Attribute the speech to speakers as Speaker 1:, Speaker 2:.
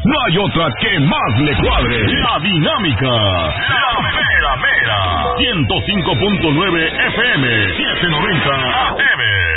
Speaker 1: no hay otra que más le cuadre. La Dinámica, la mera mera. 105.9 FM, 790 AM.